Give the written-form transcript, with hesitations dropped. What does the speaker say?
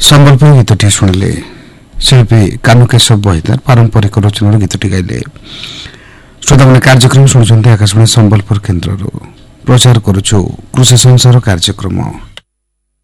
ସମ୍ବଲପୁର ଗୀତଟି ଶୁଣିଲେ ଶିଳ୍ପୀ କାନୁକେଶବ ବହିଦାର ପାରମ୍ପରିକ ରଚନାର ଗୀତଟି ଗାଇଲେ। ଶ୍ରୋତାମାନେ କାର୍ଯ୍ୟକ୍ରମ ଶୁଣୁଛନ୍ତି ଆକାଶବାଣୀ ସମ୍ବଲପୁର କେନ୍ଦ୍ରରୁ। ପ୍ରଚାର କରୁଛୁ କୃଷି ସଂସାର କାର୍ଯ୍ୟକ୍ରମ।